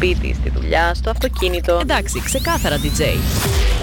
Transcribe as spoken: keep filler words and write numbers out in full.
σπίτι, στη δουλειά, στο αυτοκίνητο. Εντάξει, ξεκάθαρα ντι τζέι.